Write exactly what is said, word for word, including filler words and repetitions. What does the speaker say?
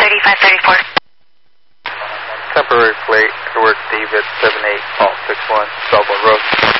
thirty-five thirty-four. Temporary plate, Edward David seven eight, call six one, Belleville Road.